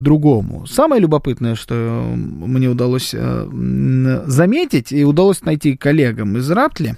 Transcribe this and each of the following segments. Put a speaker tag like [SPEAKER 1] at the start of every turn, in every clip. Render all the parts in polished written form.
[SPEAKER 1] другому. Самое любопытное, что мне удалось заметить и удалось найти коллегам из Раптли,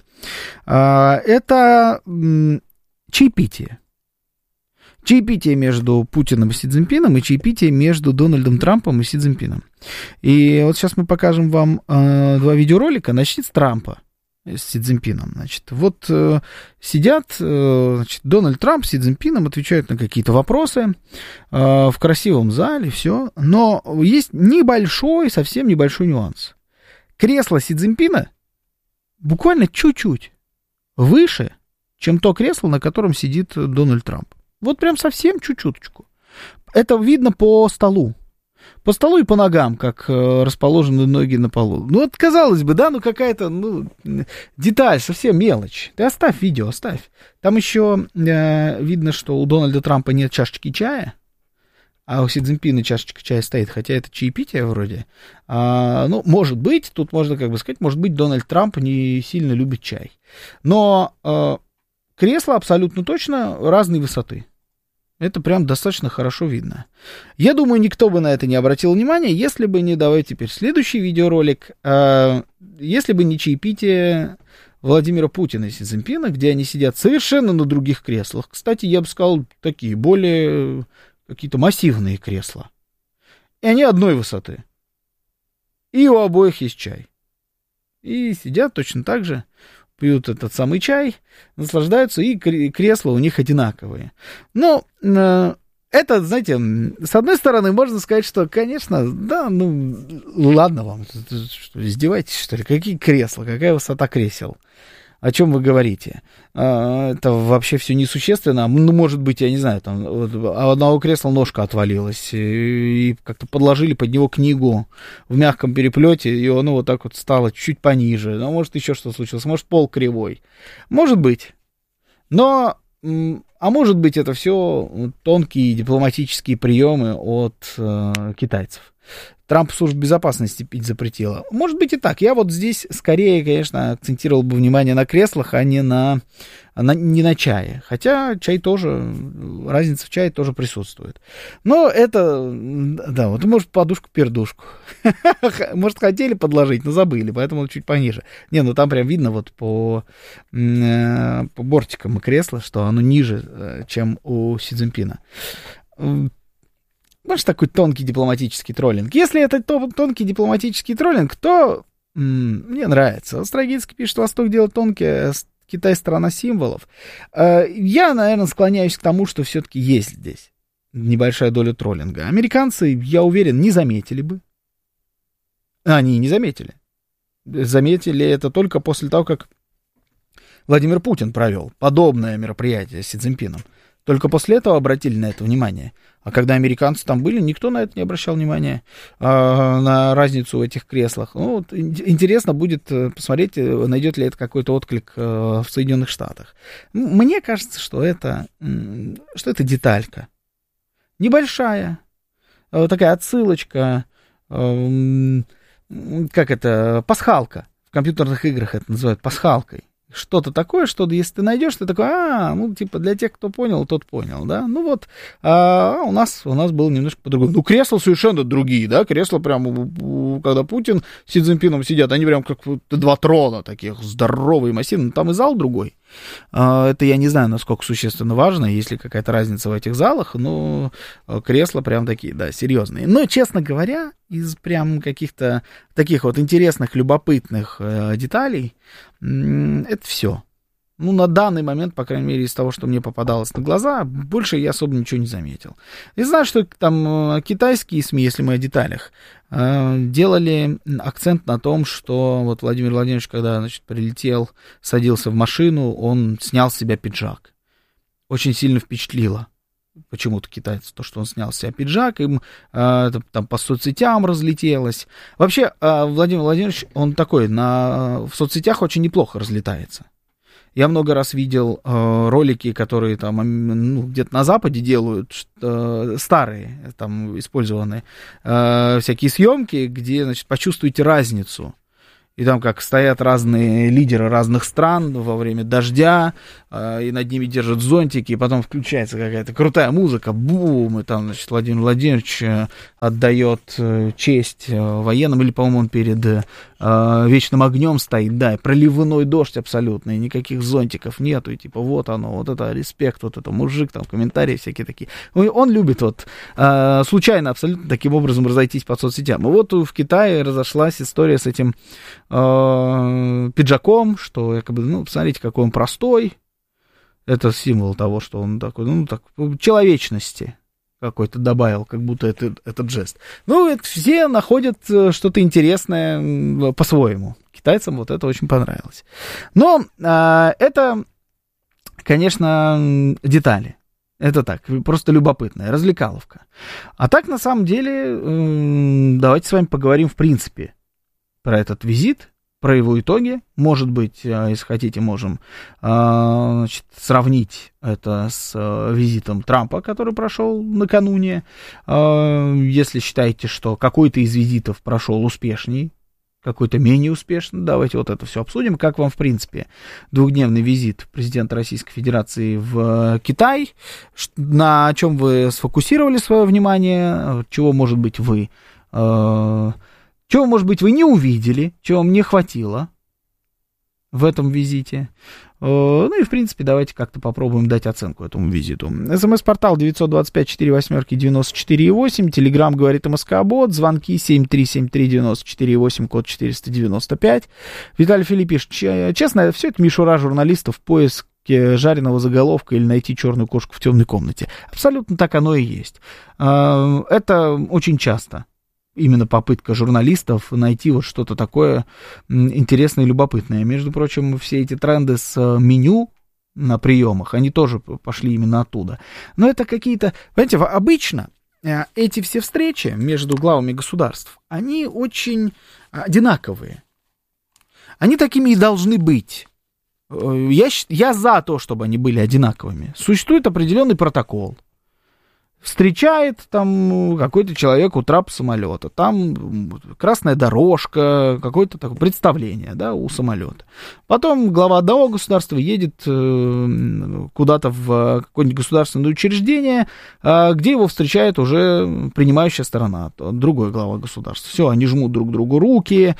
[SPEAKER 1] это чаепитие. Чаепитие между Путиным и Си Цзиньпином и чаепитие между Дональдом Трампом и Си Цзиньпином. И вот сейчас мы покажем вам два видеоролика. Начните с Трампа с Си Цзиньпином. Значит, вот сидят, значит, Дональд Трамп с Си Цзиньпином, отвечают на какие-то вопросы в красивом зале, все. Но есть небольшой, совсем небольшой нюанс. Кресло Си Цзиньпина буквально чуть-чуть выше, чем то кресло, на котором сидит Дональд Трамп. Вот прям совсем чуть-чуточку. Это видно по столу. По столу и по ногам, как расположены ноги на полу. Ну, вот, казалось бы, да, ну, какая-то, ну, деталь, совсем мелочь. Ты оставь видео, оставь. Там еще видно, что у Дональда Трампа нет чашечки чая, а у Си Цзиньпина чашечка чая стоит, хотя это чаепитие вроде. Ну, может быть, тут можно как бы сказать, может быть, Дональд Трамп не сильно любит чай. Но кресла абсолютно точно разной высоты. Это прям достаточно хорошо видно. Я думаю, никто бы на это не обратил внимания, если бы не, давай теперь следующий видеоролик, если бы не чаепитие Владимира Путина и Си Цзиньпина, где они сидят совершенно на других креслах. Кстати, я бы сказал, такие более какие-то массивные кресла. И они одной высоты. И у обоих есть чай. И сидят точно так же, пьют этот самый чай, наслаждаются, и кресла у них одинаковые. Но это, знаете, с одной стороны, можно сказать, что, конечно, да, ну, ладно вам, что, издеваетесь, что ли? Какие кресла, какая высота кресел? О чем вы говорите? Это вообще все несущественно. Ну, может быть, я не знаю, там вот, у одного кресла ножка отвалилась, и как-то подложили под него книгу в мягком переплете, и оно вот так вот стало чуть пониже. Ну, может, еще что случилось, может, пол кривой. Может быть. Но, а может быть, это все тонкие дипломатические приемы от китайцев. Трамп служба безопасности пить запретила. Может быть и так. Я вот здесь скорее, конечно, акцентировал бы внимание на креслах, а не на чае. Хотя чай тоже, разница в чае тоже присутствует. Но это, да, вот может подушку-пердушку. Может хотели подложить, но забыли, поэтому чуть пониже. Не, ну там прям видно вот по бортикам кресла, что оно ниже, чем у Си Цзиньпина. Может, такой тонкий дипломатический троллинг. Если это тонкий дипломатический троллинг, то мне нравится. Острогицкий пишет, Восток делает тонкие, Китай страна символов. Я, наверное, склоняюсь к тому, что все-таки есть здесь небольшая доля троллинга. Американцы, я уверен, не заметили бы. Они не заметили. Заметили это только после того, как Владимир Путин провел подобное мероприятие с Си Цзиньпином. Только после этого обратили на это внимание. А когда американцы там были, никто на это не обращал внимания, на разницу в этих креслах. Ну, вот, интересно будет посмотреть, найдет ли это какой-то отклик в Соединенных Штатах. Мне кажется, что это деталька. Небольшая, такая отсылочка, как это, пасхалка. В компьютерных играх это называют пасхалкой. Что-то такое, что если ты найдешь, ты такой, ну, типа, для тех, кто понял, тот понял, да, ну вот, у нас было немножко по-другому, ну, кресла совершенно другие, да, кресла прям, когда Путин с Си Цзиньпином сидят, они прям как два трона таких, здоровые, массивные, там и зал другой, это я не знаю, насколько существенно важно, есть ли какая-то разница в этих залах, но кресла прям такие, да, серьезные, но, честно говоря, из прям каких-то таких вот интересных, любопытных деталей, это все. Ну, на данный момент, по крайней мере, из того, что мне попадалось на глаза, больше я особо ничего не заметил. И знаю, что там китайские СМИ, если мы о деталях, делали акцент на том, что вот Владимир Владимирович, когда, значит, прилетел, садился в машину, он снял с себя пиджак. Очень сильно впечатлило почему-то китайцев, то, что он снял с себя пиджак, им там по соцсетям разлетелось. Вообще, Владимир Владимирович, он такой, в соцсетях очень неплохо разлетается. Я много раз видел ролики, которые там где-то на Западе делают, старые, там использованные, всякие съемки, где, значит, почувствуйте разницу. И там как стоят разные лидеры разных стран во время дождя, и над ними держат зонтики, и потом включается какая-то крутая музыка, бум, и там, значит, Владимир Владимирович отдает честь военным, или, по-моему, он перед вечным огнем стоит, да, и проливной дождь абсолютный, никаких зонтиков нету, и типа вот оно, вот это респект, вот это мужик, там комментарии всякие такие. Он любит вот случайно абсолютно таким образом разойтись по соцсетям. И вот в Китае разошлась история с этим пиджаком, что якобы, ну, посмотрите, какой он простой. Это символ того, что он такой, ну, так, человечности какой-то добавил, как будто этот жест. Ну, это все находят что-то интересное по-своему. Китайцам вот это очень понравилось. Но это, конечно, детали. Это так, просто любопытная развлекаловка. А так, на самом деле, давайте с вами поговорим в принципе про этот визит, про его итоги. Может быть, если хотите, можем значит, сравнить это с визитом Трампа, который прошел накануне. Если считаете, что какой-то из визитов прошел успешней, какой-то менее успешный, давайте вот это все обсудим. Как вам, в принципе, двухдневный визит президента Российской Федерации в Китай? На чем вы сфокусировали свое внимание? Чего, может быть, вы не увидели, чего вам не хватило в этом визите. Ну и, в принципе, давайте как-то попробуем дать оценку этому визиту. СМС-портал 925-48-94-8, Телеграм говорит МСК-бот, звонки 7373948, код 495. Виталий Филипп пишет, честно, все это мишура журналистов в поиске жареного заголовка или найти черную кошку в темной комнате. Абсолютно так оно и есть. Это очень часто именно попытка журналистов найти вот что-то такое интересное и любопытное. Между прочим, все эти тренды с меню на приемах, они тоже пошли именно оттуда. Но это какие-то... Понимаете, обычно эти все встречи между главами государств, они очень одинаковые. Они такими и должны быть. Я за то, чтобы они были одинаковыми. Существует определенный протокол. Встречает там какой-то человек у трапа самолета, там красная дорожка, какое-то такое представление, да, у самолета. Потом глава одного государства едет куда-то в какое-нибудь государственное учреждение, где его встречает уже принимающая сторона, другой глава государства. Все, они жмут друг другу руки,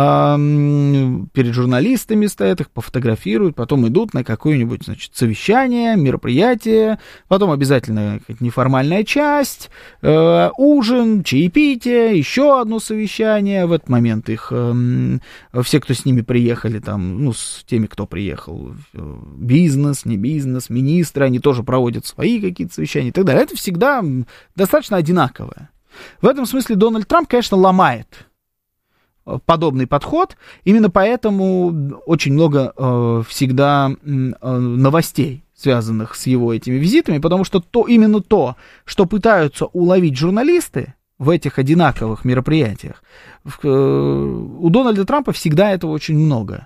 [SPEAKER 1] перед журналистами стоят, их пофотографируют, потом идут на какое-нибудь, значит, совещание, мероприятие, потом обязательно неформальная часть, ужин, чаепитие, еще одно совещание. В этот момент их все, кто с ними приехали, там, ну, с теми, кто приехал, бизнес, не бизнес, министры, они тоже проводят свои какие-то совещания и так далее. Это всегда достаточно одинаковое. В этом смысле Дональд Трамп, конечно, ломает подобный подход. Именно поэтому очень много всегда новостей, связанных с его этими визитами, потому что именно то, что пытаются уловить журналисты в этих одинаковых мероприятиях, у Дональда Трампа всегда этого очень много.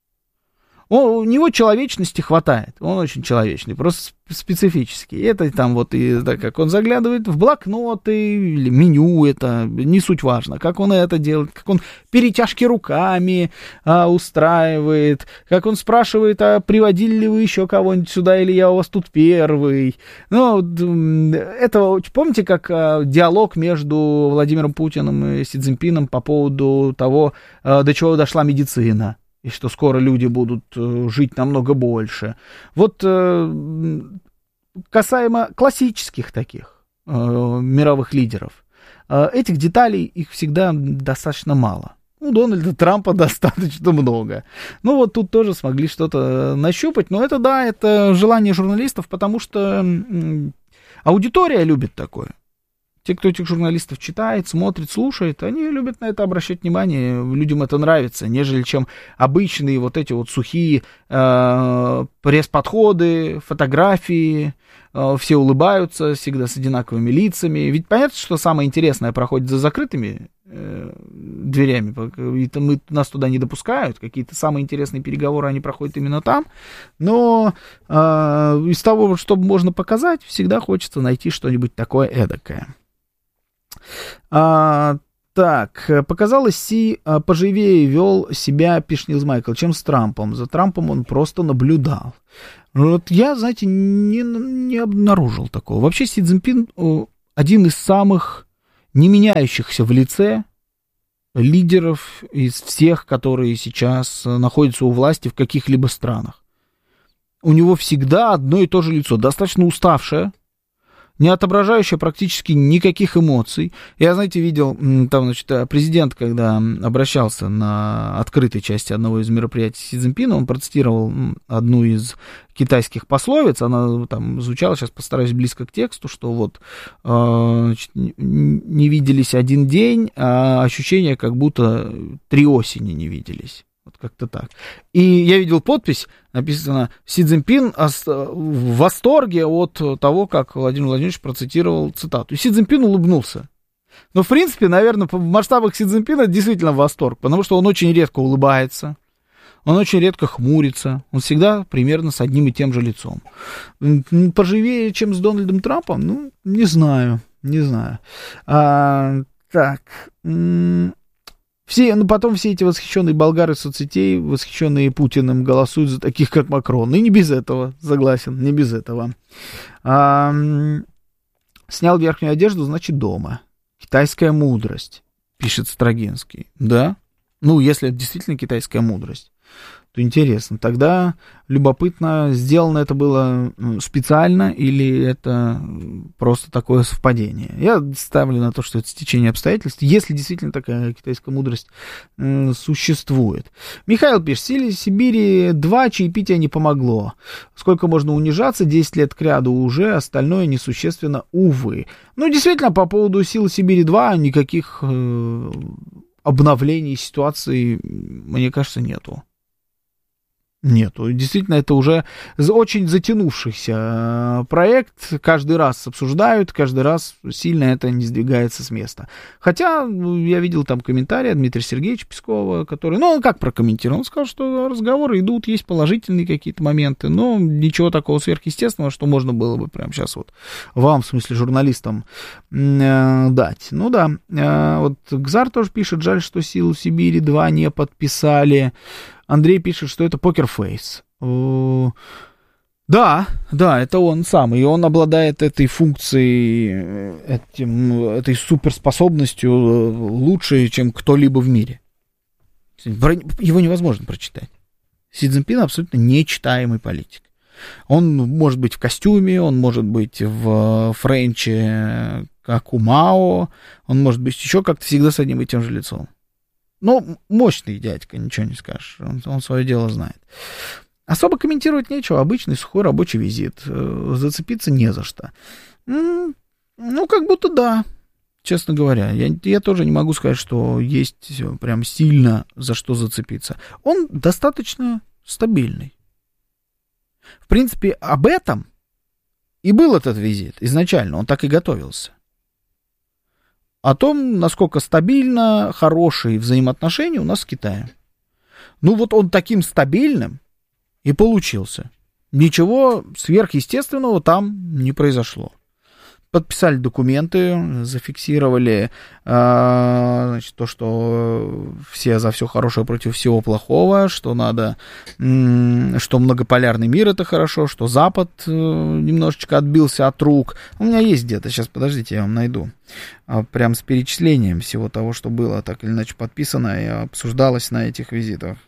[SPEAKER 1] У него человечности хватает, он очень человечный, просто специфический. Это там вот, и, так, как он заглядывает в блокноты или меню, это не суть важно, как он это делает, как он перетяжки руками устраивает, как он спрашивает, а приводили ли вы еще кого-нибудь сюда, или я у вас тут первый. Ну, это, помните, как диалог между Владимиром Путиным и Си Цзиньпином по поводу того, до чего дошла медицина, и что скоро люди будут жить намного больше. Вот касаемо классических таких мировых лидеров, этих деталей их всегда достаточно мало. У Дональда Трампа достаточно много. Ну вот тут тоже смогли что-то нащупать, но это, да, это желание журналистов, потому что аудитория любит такое. Те, кто этих журналистов читает, смотрит, слушает, они любят на это обращать внимание, людям это нравится, нежели чем обычные вот эти вот сухие пресс-подходы, фотографии, все улыбаются, всегда с одинаковыми лицами. Ведь понятно, что самое интересное проходит за закрытыми дверями, нас туда не допускают, какие-то самые интересные переговоры, они проходят именно там, но из того, что можно показать, всегда хочется найти что-нибудь такое эдакое. Так, показалось, Си поживее вел себя, пишет Нилс Майкл, чем с Трампом. За Трампом он просто наблюдал. Вот я, знаете, не обнаружил такого. Вообще Си Цзиньпин один из самых не меняющихся в лице лидеров из всех, которые сейчас находятся у власти в каких-либо странах. У него всегда одно и то же лицо, достаточно уставшее, не отображающая практически никаких эмоций. Я, знаете, видел, там, значит, президент, когда обращался на открытой части одного из мероприятий Си Цзиньпина, он процитировал одну из китайских пословиц, она там звучала, сейчас постараюсь близко к тексту, что вот значит, не виделись один день, а ощущение, как будто 3 осени не виделись. Вот как-то так. И я видел подпись, написано «Си Цзиньпин в восторге от того, как Владимир Владимирович процитировал цитату». И Си Цзиньпин улыбнулся. Но, в принципе, наверное, в масштабах Си Цзиньпина действительно восторг, потому что он очень редко улыбается, он очень редко хмурится, он всегда примерно с одним и тем же лицом. Поживее, чем с Дональдом Трампом? Ну, не знаю. Так... Потом все эти восхищенные болгары соцсетей, восхищенные Путиным, голосуют за таких, как Макрон. И не без этого, согласен, не без этого. Снял верхнюю одежду, значит, дома. Китайская мудрость, пишет Строгинский. Да? Ну, если это действительно китайская мудрость, то интересно. Тогда любопытно, сделано это было специально или это просто такое совпадение. Я ставлю на то, что это стечение обстоятельств, если действительно такая китайская мудрость существует. Михаил пишет, в Сибири 2 чаепития не помогло. Сколько можно унижаться, 10 лет кряду уже, остальное несущественно, увы. Ну, действительно, по поводу сил Сибири 2 никаких обновлений ситуации, мне кажется, нету. Нету. Действительно, это уже очень затянувшийся проект. Каждый раз обсуждают, каждый раз сильно это не сдвигается с места. Хотя я видел там комментарий Дмитрия Сергеевича Пескова, который, он как прокомментировал? Он сказал, что разговоры идут, есть положительные какие-то моменты, но ничего такого сверхъестественного, что можно было бы прямо сейчас вот вам, в смысле журналистам, дать. Ну да, вот Гзар тоже пишет, жаль, что силу Сибири 2 не подписали. Андрей пишет, что это покерфейс. Да, это он сам, и он обладает этой функцией, этой суперспособностью лучше, чем кто-либо в мире. Его невозможно прочитать. Си Цзиньпин абсолютно нечитаемый политик. Он может быть в костюме, он может быть в френче, как у Мао, он может быть еще как-то всегда с одним и тем же лицом. Ну, мощный дядька, ничего не скажешь. Он свое дело знает. Особо комментировать нечего. Обычный сухой рабочий визит. Зацепиться не за что. Ну, как будто да, честно говоря. Я тоже не могу сказать, что есть прям сильно за что зацепиться. Он достаточно стабильный. В принципе, об этом и был этот визит изначально. Он так и готовился. О том, насколько стабильно хорошие взаимоотношения у нас с Китаем. Ну вот он таким стабильным и получился. Ничего сверхъестественного там не произошло. Подписали документы, зафиксировали значит, то, что все за все хорошее против всего плохого, что надо, что многополярный мир это хорошо, что Запад немножечко отбился от рук. У меня есть где-то, сейчас, подождите, я вам найду. Прям с перечислением всего того, что было так или иначе подписано и обсуждалось на этих визитах.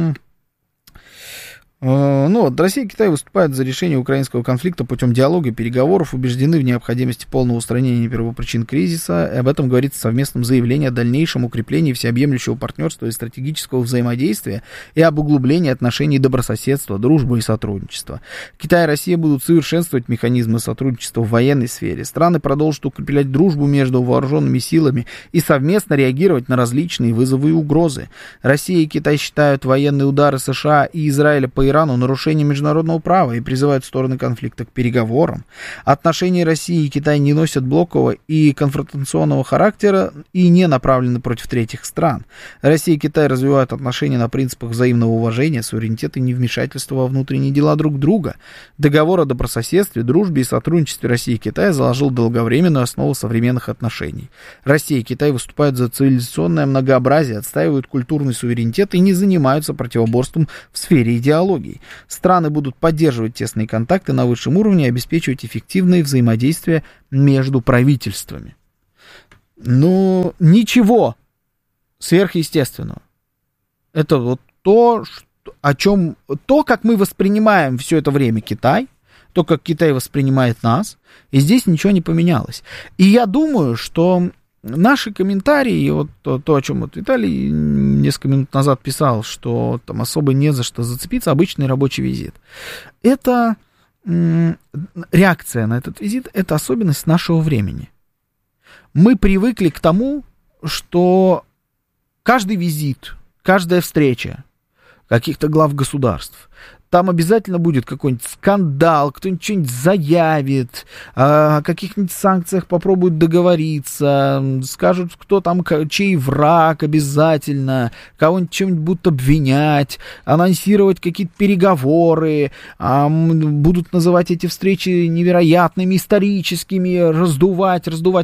[SPEAKER 1] Ну, Россия и Китай выступают за решение украинского конфликта путем диалога и переговоров, убеждены в необходимости полного устранения первопричин кризиса. Об этом говорится в совместном заявлении о дальнейшем укреплении всеобъемлющего партнерства и стратегического взаимодействия и об углублении отношений добрососедства, дружбы и сотрудничества. Китай и Россия будут совершенствовать механизмы сотрудничества в военной сфере. Страны продолжат укреплять дружбу между вооруженными силами и совместно реагировать на различные вызовы и угрозы. Россия и Китай считают военные удары США и Израиля по по Ирану нарушение международного права и призывают стороны конфликта к переговорам. Отношения России и Китая не носят блокового и конфронтационного характера и не направлены против третьих стран. Россия и Китай развивают отношения на принципах взаимного уважения, суверенитета и невмешательства во внутренние дела друг друга. Договор о добрососедстве, дружбе и сотрудничестве России и Китая заложил долговременную основу современных отношений. Россия и Китай выступают за цивилизационное многообразие, отстаивают культурный суверенитет и не занимаются противоборством в сфере идеологии. Страны будут поддерживать тесные контакты на высшем уровне и обеспечивать эффективное взаимодействие между правительствами. Но ничего сверхъестественного. Это вот то, как мы воспринимаем все это время Китай, то, как Китай воспринимает нас, и здесь ничего не поменялось. И я думаю, что наши комментарии, и вот то, о чем вот Виталий несколько минут назад писал, что там особо не за что зацепиться, обычный рабочий визит. Это реакция на этот визит, это особенность нашего времени. Мы привыкли к тому, что каждый визит, каждая встреча каких-то глав государств, там обязательно будет какой-нибудь скандал, кто-нибудь что-нибудь заявит, о каких-нибудь санкциях попробуют договориться, скажут, кто там, чей враг обязательно, кого-нибудь чем-нибудь будут обвинять, анонсировать какие-то переговоры, будут называть эти встречи невероятными, историческими, раздувать.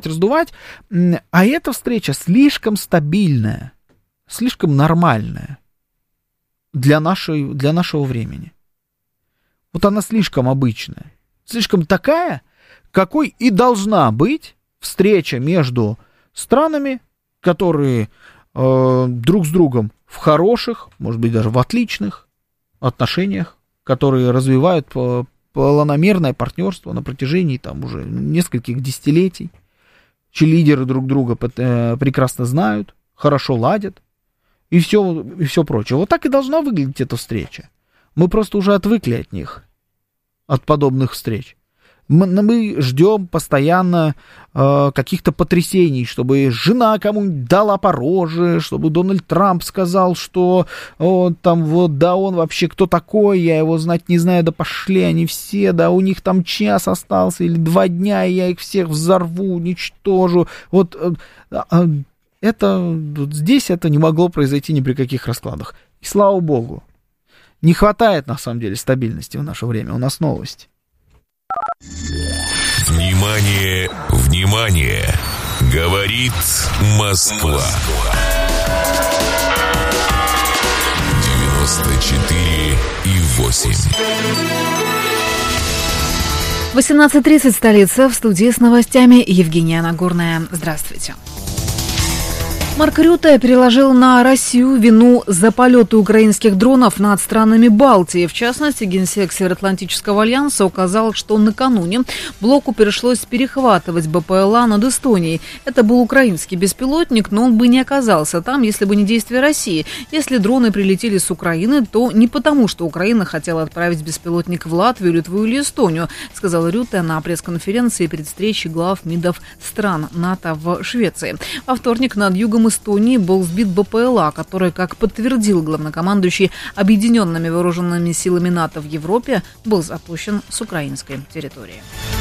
[SPEAKER 1] А эта встреча слишком стабильная, слишком нормальная для нашего времени. Вот она слишком обычная, слишком такая, какой и должна быть встреча между странами, которые друг с другом в хороших, может быть, даже в отличных отношениях, которые развивают планомерное партнерство на протяжении там уже нескольких десятилетий, чьи лидеры друг друга прекрасно знают, хорошо ладят и все прочее. Вот так и должна выглядеть эта встреча. Мы просто уже отвыкли от них, от подобных встреч. Мы ждем постоянно каких-то потрясений, чтобы жена кому-нибудь дала по роже, чтобы Дональд Трамп сказал, что он вообще кто такой, я его знать не знаю, да пошли они все, да у них там час остался или 2 дня, и я их всех взорву, уничтожу. Здесь это не могло произойти ни при каких раскладах. И слава богу. Не хватает, на самом деле, стабильности в наше время. У нас новости.
[SPEAKER 2] Внимание, внимание! Говорит Москва. 94,8.
[SPEAKER 3] 18:30, столица. В студии с новостями Евгения Нагорная. Здравствуйте. Марк Рютте переложил на Россию вину за полеты украинских дронов над странами Балтии. В частности, генсек Североатлантического альянса указал, что накануне блоку пришлось перехватывать БПЛА над Эстонией. Это был украинский беспилотник, но он бы не оказался там, если бы не действия России. Если дроны прилетели с Украины, то не потому, что Украина хотела отправить беспилотник в Латвию, Литву или Эстонию, сказал Рютте на пресс-конференции перед встречей глав МИДов стран НАТО в Швеции. Во вторник над югом Эстонии был сбит БПЛА, который, как подтвердил главнокомандующий Объединенными вооруженными силами НАТО в Европе, был запущен с украинской территории.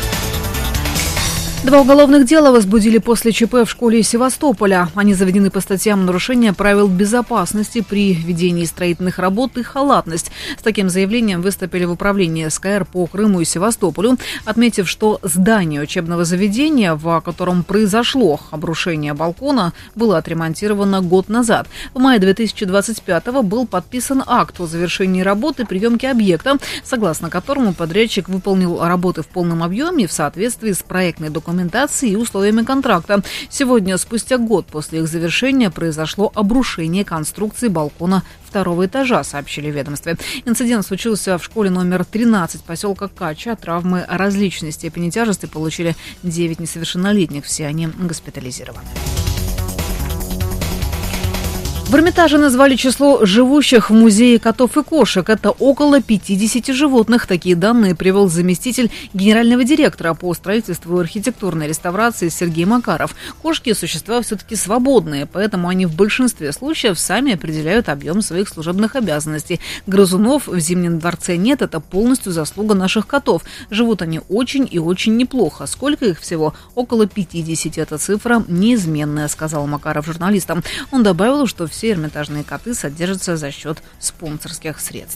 [SPEAKER 3] 2 уголовных дела возбудили после ЧП в школе Севастополя. Они заведены по статьям нарушения правил безопасности при ведении строительных работ и халатность. С таким заявлением выступили в управлении СКР по Крыму и Севастополю, отметив, что здание учебного заведения, в котором произошло обрушение балкона, было отремонтировано год назад. В мае 2025-го был подписан акт о завершении работы приемки объекта, согласно которому подрядчик выполнил работы в полном объеме в соответствии с проектной документацией и условиями контракта. Сегодня, спустя год после их завершения, произошло обрушение конструкции балкона 2-го этажа, сообщили в ведомстве. Инцидент случился в школе номер 13 поселка Кача. Травмы различной степени тяжести получили 9 несовершеннолетних. Все они госпитализированы. В Эрмитаже назвали число живущих в музее котов и кошек. Это около 50 животных. Такие данные привел заместитель генерального директора по строительству и архитектурной реставрации Сергей Макаров. Кошки – существа все-таки свободные, поэтому они в большинстве случаев сами определяют объем своих служебных обязанностей. Грызунов в Зимнем дворце нет, это полностью заслуга наших котов. Живут они очень и очень неплохо. Сколько их всего? Около 50. Эта цифра неизменная, сказал Макаров журналистам. Он добавил, что все эрмитажные коты содержатся за счет спонсорских средств.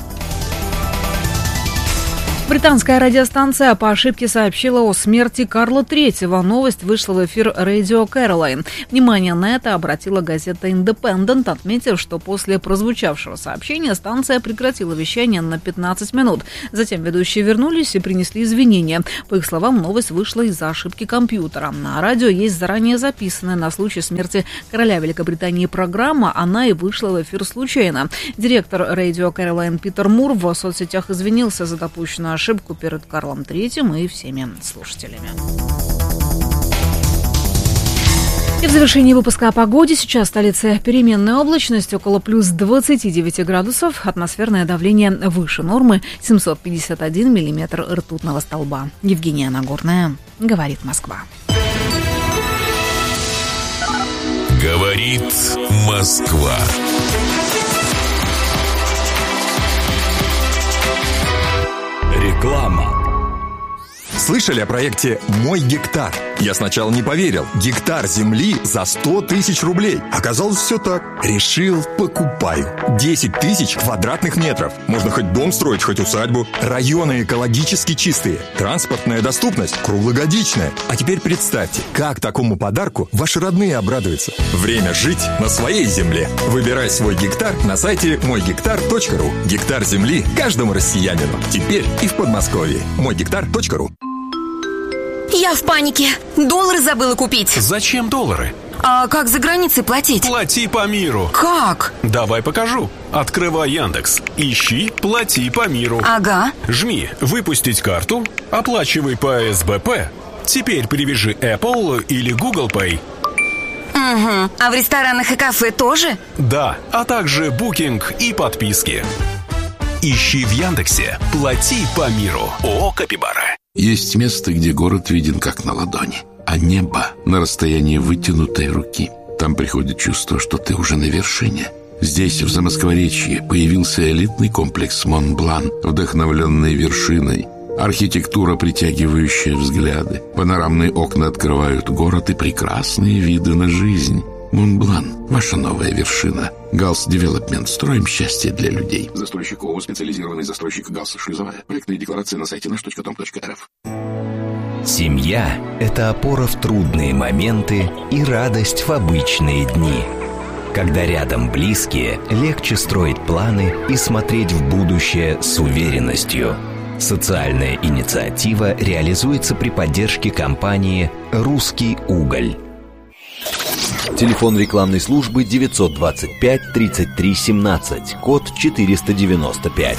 [SPEAKER 3] Британская радиостанция по ошибке сообщила о смерти Карла III. Новость вышла в эфир Radio Caroline. Внимание на это обратила газета Independent, отметив, что после прозвучавшего сообщения станция прекратила вещание на 15 минут. Затем ведущие вернулись и принесли извинения. По их словам, новость вышла из-за ошибки компьютера. На радио есть заранее записанная на случай смерти короля Великобритании программа. Она и вышла в эфир случайно. Директор Radio Caroline Питер Мур в соцсетях извинился за допущенную ошибку перед Карлом III и всеми слушателями. И в завершении выпуска о погоде. Сейчас в столице переменная облачность, около плюс 29 градусов. Атмосферное давление выше нормы, 751 миллиметр ртутного столба. Евгения Нагорная, говорит Москва.
[SPEAKER 2] Говорит Москва.
[SPEAKER 4] Реклама. Слышали о проекте «Мой гектар»? Я сначала не поверил. Гектар земли за 100 тысяч рублей. Оказалось, все так. Решил, покупаю. 10 тысяч квадратных метров. Можно хоть дом строить, хоть усадьбу. Районы экологически чистые. Транспортная доступность круглогодичная. А теперь представьте, как такому подарку ваши родные обрадуются. Время жить на своей земле. Выбирай свой гектар на сайте moygektar.ru. Гектар земли каждому россиянину. Теперь и в Подмосковье. moygektar.ru.
[SPEAKER 5] Я в панике. Доллары забыла купить.
[SPEAKER 6] Зачем доллары?
[SPEAKER 5] А как за границей платить?
[SPEAKER 6] Плати по миру.
[SPEAKER 5] Как?
[SPEAKER 6] Давай покажу. Открывай Яндекс. Ищи «Плати по миру».
[SPEAKER 5] Ага.
[SPEAKER 6] Жми «Выпустить карту». Оплачивай по СБП. Теперь привяжи Apple или Google Pay.
[SPEAKER 5] Угу. А в ресторанах и кафе тоже?
[SPEAKER 6] Да, а также букинг и подписки. Ищи в Яндексе «Плати по миру». ООО «Капибара».
[SPEAKER 7] Есть место, где город виден как на ладони, а небо на расстоянии вытянутой руки. Там приходит чувство, что ты уже на вершине. Здесь, в Замоскворечье, появился элитный комплекс «Монблан», вдохновленный вершиной. Архитектура, притягивающая взгляды. Панорамные окна открывают город и прекрасные виды на жизнь. «Монблан» – ваша новая вершина. «Галс Девелопмент». Строим счастье для людей. Застройщик ООО «Специализированный застройщик Галс Шлюзовая». Проектные декларации на сайте наш.com.рф.
[SPEAKER 8] Семья – это опора в трудные моменты и радость в обычные дни. Когда рядом близкие, легче строить планы и смотреть в будущее с уверенностью. Социальная инициатива реализуется при поддержке компании «Русский уголь».
[SPEAKER 9] Телефон рекламной службы 925 33 17, код 495.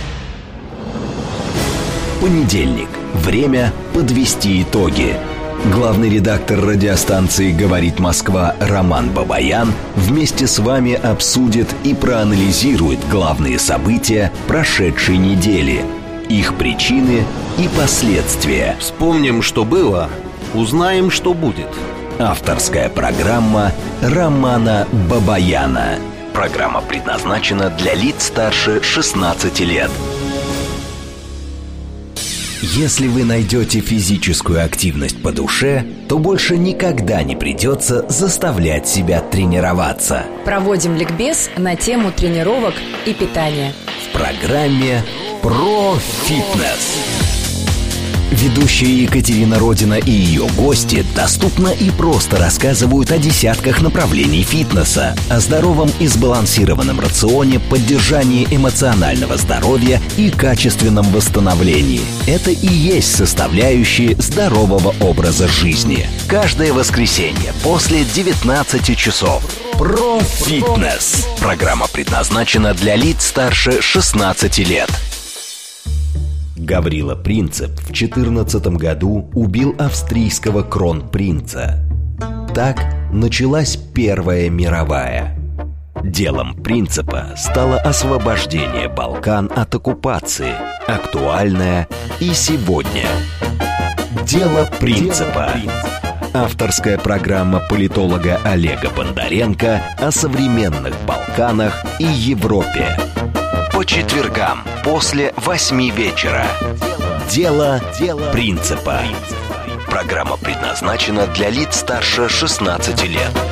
[SPEAKER 8] Понедельник. Время подвести итоги. Главный редактор радиостанции «Говорит Москва» Роман Бабаян вместе с вами обсудит и проанализирует главные события прошедшей недели, их причины и последствия.
[SPEAKER 10] Вспомним, что было, узнаем, что будет.
[SPEAKER 8] Авторская программа Романа Бабаяна. Программа предназначена для лиц старше 16 лет. Если вы найдете физическую активность по душе, то больше никогда не придется заставлять себя тренироваться.
[SPEAKER 11] Проводим ликбез на тему тренировок и питания.
[SPEAKER 8] В программе «Про фитнес». Ведущая Екатерина Родина и ее гости доступно и просто рассказывают о десятках направлений фитнеса, о здоровом и сбалансированном рационе, поддержании эмоционального здоровья и качественном восстановлении. Это и есть составляющие здорового образа жизни. Каждое воскресенье после 19 часов. Про фитнес. Программа предназначена для лиц старше 16 лет. Гаврила Принцип в 14 году убил австрийского кронпринца. Так началась Первая мировая. Делом принципа стало освобождение Балкан от оккупации, актуальное и сегодня. Дело принципа. Авторская программа политолога Олега Бондаренко о современных Балканах и Европе. По четвергам после 8 вечера. Дело принципа. Программа предназначена для лиц старше 16 лет.